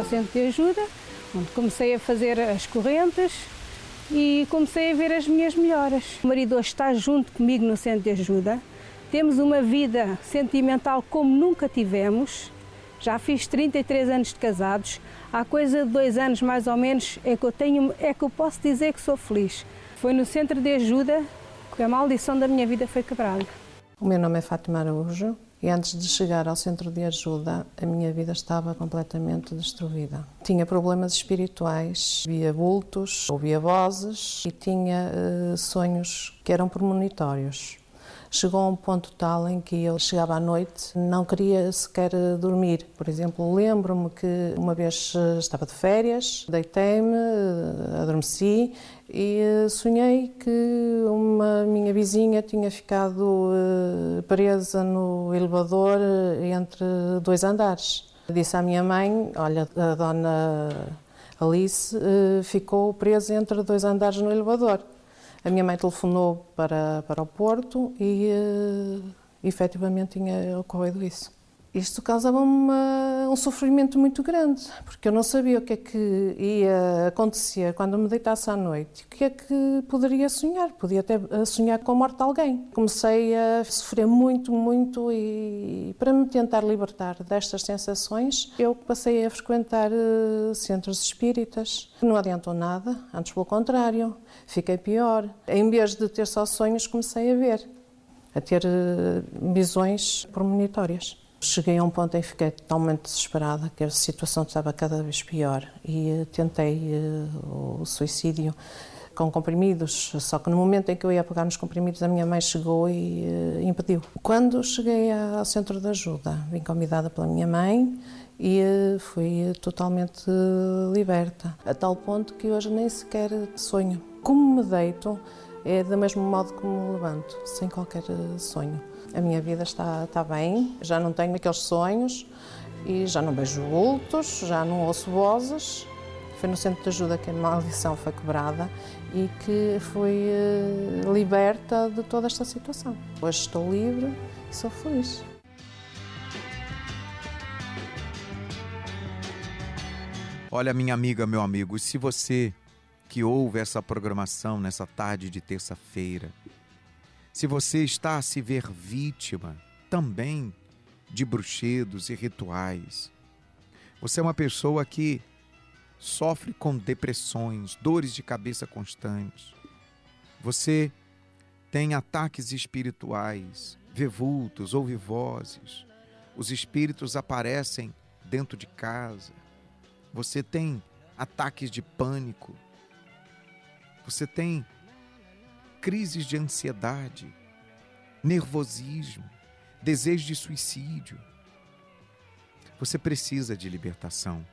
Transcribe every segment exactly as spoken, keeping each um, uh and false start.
ao centro de ajuda, onde comecei a fazer as correntes e comecei a ver as minhas melhoras. O marido hoje está junto comigo no centro de ajuda. Temos uma vida sentimental como nunca tivemos. Já fiz trinta e três anos de casados. Há coisa de dois anos, mais ou menos, é que eu tenho, é que eu posso dizer que sou feliz. Foi no centro de ajuda que a maldição da minha vida foi quebrada. O meu nome é Fátima Araújo e antes de chegar ao centro de ajuda, a minha vida estava completamente destruída. Tinha problemas espirituais, via vultos, ouvia vozes e tinha uh, sonhos que eram premonitórios. Chegou a um ponto tal em que eu chegava à noite, não queria sequer dormir. Por exemplo, lembro-me que uma vez estava de férias, deitei-me, adormeci e sonhei que uma minha vizinha tinha ficado presa no elevador entre dois andares. Disse à minha mãe, olha, a dona Alice ficou presa entre dois andares no elevador. A minha mãe telefonou para, para o Porto e, uh, efetivamente, tinha ocorrido isso. Isto causava-me um sofrimento muito grande, porque eu não sabia o que é que ia acontecer quando me deitasse à noite. O que é que poderia sonhar? Podia até sonhar com a morte de alguém. Comecei a sofrer muito, muito e, para me tentar libertar destas sensações, eu passei a frequentar uh, centros espíritas. Não adiantou nada, antes pelo contrário, fiquei pior. Em vez de ter só sonhos, comecei a ver, a ter uh, visões premonitórias. Cheguei a um ponto em que fiquei totalmente desesperada, que a situação estava cada vez pior e tentei uh, o suicídio com comprimidos, só que no momento em que eu ia pegar nos comprimidos a minha mãe chegou e uh, impediu. Quando cheguei ao centro de ajuda, vim convidada pela minha mãe e uh, fui totalmente uh, liberta, a tal ponto que hoje nem sequer sonho. Como me deito é do mesmo modo que me levanto, sem qualquer uh, sonho. A minha vida está, está bem, já não tenho aqueles sonhos e já não vejo vultos, já não ouço vozes. Foi no centro de ajuda que a maldição foi quebrada e que fui uh, liberta de toda esta situação. Hoje estou livre e sou feliz. Olha, minha amiga, meu amigo, se você que ouve essa programação nessa tarde de terça-feira, se você está a se ver vítima também de bruxedos e rituais, você é uma pessoa que sofre com depressões, dores de cabeça constantes, você tem ataques espirituais, vê vultos, ouve vozes, os espíritos aparecem dentro de casa, você tem ataques de pânico, você tem crises de ansiedade, nervosismo, desejo de suicídio. Você precisa de libertação.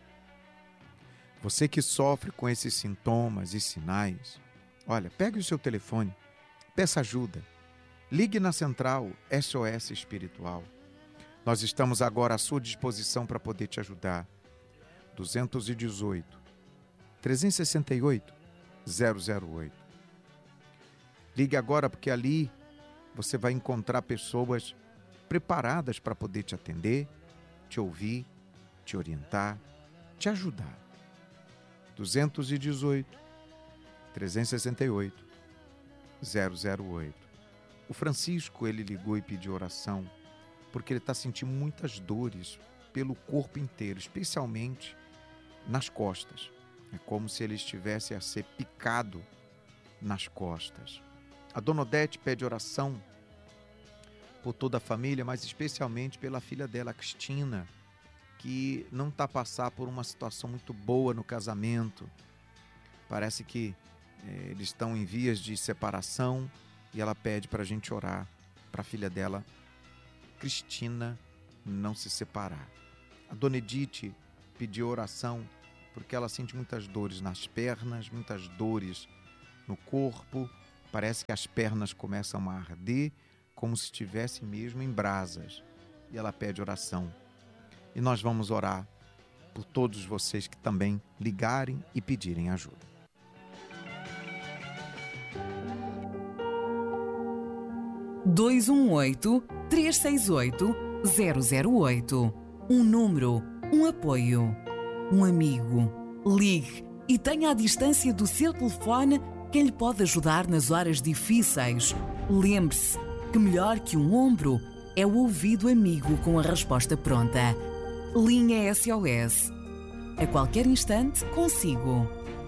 Você que sofre com esses sintomas e sinais, olha, pegue o seu telefone, peça ajuda, ligue na central S O S Espiritual. Nós estamos agora à sua disposição para poder te ajudar. dois um oito, três seis oito, zero zero oito. Ligue agora, porque ali você vai encontrar pessoas preparadas para poder te atender, te ouvir, te orientar, te ajudar. dois um oito, três seis oito, zero zero oito. O Francisco, ele ligou e pediu oração porque ele está sentindo muitas dores pelo corpo inteiro, especialmente nas costas. É como se ele estivesse a ser picado nas costas. A Dona Odete pede oração por toda a família, mas especialmente pela filha dela, Cristina, que não está a passar por uma situação muito boa no casamento. Parece que eh, eles estão em vias de separação e ela pede para a gente orar para a filha dela, Cristina, não se separar. A Dona Edith pediu oração porque ela sente muitas dores nas pernas, muitas dores no corpo. Parece que as pernas começam a arder como se estivessem mesmo em brasas. E ela pede oração. E nós vamos orar por todos vocês que também ligarem e pedirem ajuda. dois um oito, três seis oito, zero zero oito. Um número, um apoio. um amigo. Ligue e tenha à distância do seu telefone quem lhe pode ajudar nas horas difíceis. Lembre-se que melhor que um ombro é o ouvido amigo com a resposta pronta. Linha S O S. A qualquer instante, consigo.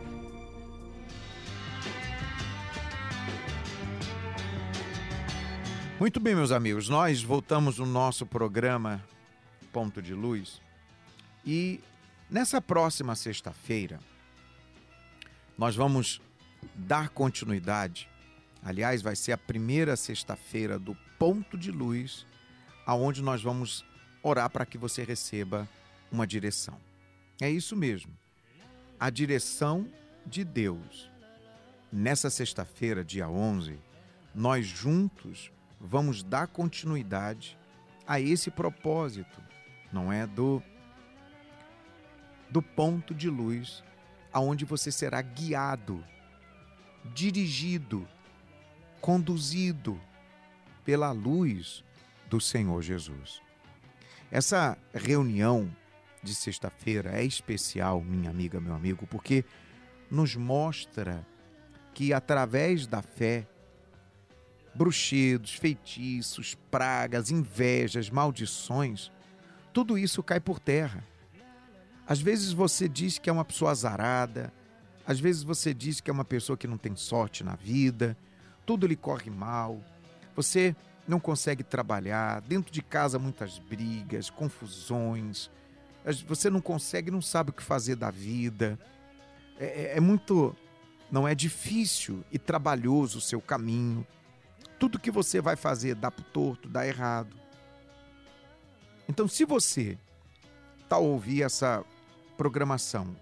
Muito bem, meus amigos, nós voltamos no nosso programa Ponto de Luz e nessa próxima sexta-feira nós vamos dar continuidade. Aliás, vai ser a primeira sexta-feira do Ponto de Luz, aonde nós vamos orar para que você receba uma direção. É isso mesmo, a direção de Deus. Nessa sexta-feira, dia onze, nós juntos vamos dar continuidade a esse propósito, não é? Do, do ponto de luz, aonde você será guiado, dirigido, conduzido pela luz do Senhor Jesus. Essa reunião de sexta-feira é especial, minha amiga, meu amigo, porque nos mostra que através da fé, bruxedos, feitiços, pragas, invejas, maldições, tudo isso cai por terra. Às vezes você diz que é uma pessoa azarada, às vezes você diz que é uma pessoa que não tem sorte na vida, tudo lhe corre mal, você não consegue trabalhar, dentro de casa muitas brigas, confusões, você não consegue, não sabe o que fazer da vida, é, é muito, não é difícil e trabalhoso o seu caminho. Tudo que você vai fazer dá pro torto, dá errado. Então, se você está a ouvir essa programação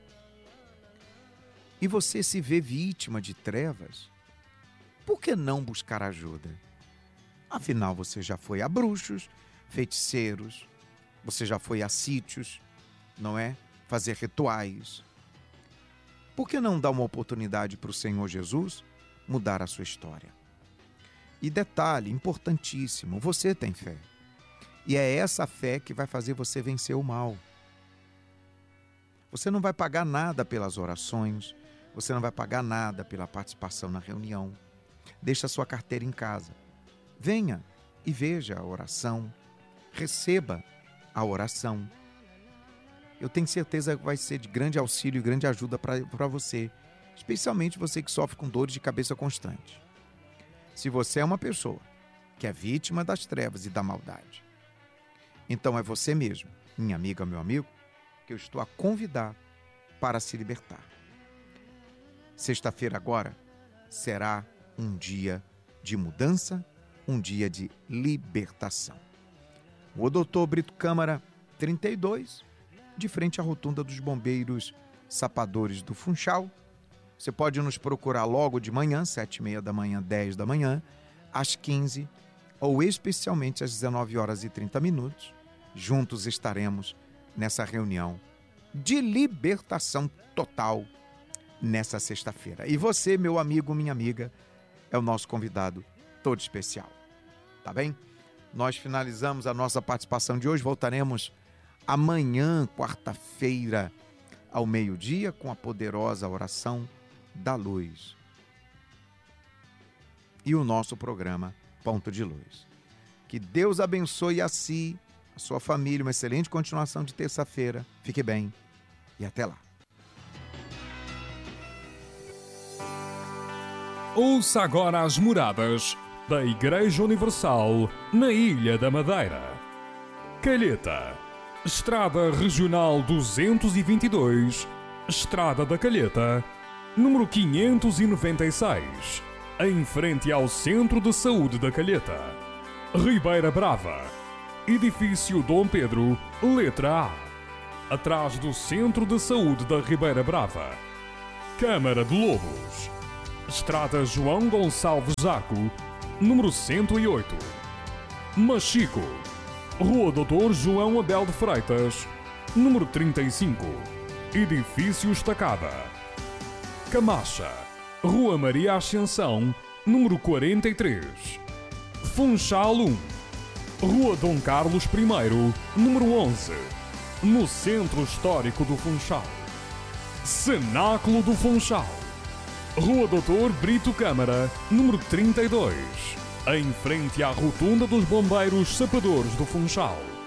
e você se vê vítima de trevas, por que não buscar ajuda? Afinal, você já foi a bruxos, feiticeiros, você já foi a sítios, não é? Fazer rituais. Por que não dar uma oportunidade para o Senhor Jesus mudar a sua história? E detalhe importantíssimo, você tem fé. E é essa fé que vai fazer você vencer o mal. Você não vai pagar nada pelas orações, você não vai pagar nada pela participação na reunião. Deixa a sua carteira em casa. Venha e veja a oração, receba a oração. Eu tenho certeza que vai ser de grande auxílio e grande ajuda para você, especialmente você que sofre com dores de cabeça constante. Se você é uma pessoa que é vítima das trevas e da maldade, então é você mesmo, minha amiga, meu amigo, que eu estou a convidar para se libertar. Sexta-feira agora será um dia de mudança, um dia de libertação. O doutor Brito Câmara, trinta e dois, de frente à rotunda dos bombeiros sapadores do Funchal. Você pode nos procurar logo de manhã, sete e meia da manhã, dez da manhã, às quinze, ou especialmente às dezenove horas e trinta minutos. Juntos estaremos nessa reunião de libertação total nessa sexta-feira. E você, meu amigo, minha amiga, é o nosso convidado todo especial. Tá bem? Nós finalizamos a nossa participação de hoje. Voltaremos amanhã, quarta-feira, ao meio-dia, com a poderosa oração da luz e o nosso programa Ponto de Luz. Que Deus abençoe a si, a sua família, uma excelente continuação de terça-feira. Fique bem e até lá. Ouça agora as moradas da Igreja Universal na Ilha da Madeira. Calheta, Estrada Regional duzentos e vinte e dois, Estrada da Calheta, número quinhentos e noventa e seis, em frente ao Centro de Saúde da Calheta. Ribeira Brava, Edifício Dom Pedro, letra A, atrás do Centro de Saúde da Ribeira Brava. Câmara de Lobos, Estrada João Gonçalves Zaco, número cento e oito. Machico, Rua doutor João Abel de Freitas, número trinta e cinco, Edifício Estacada. Camacha, Rua Maria Ascensão, número quarenta e três. Funchal um, Rua Dom Carlos I, número onze. no Centro Histórico do Funchal. Cenáculo do Funchal. Rua doutor Brito Câmara, número trinta e dois, em frente à Rotunda dos Bombeiros Sapadores do Funchal.